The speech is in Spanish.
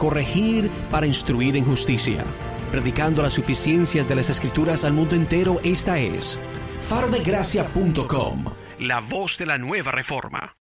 corregir, para instruir en justicia, predicando las suficiencias de las Escrituras al mundo entero. Esta es farodegracia.com, la voz de la nueva reforma.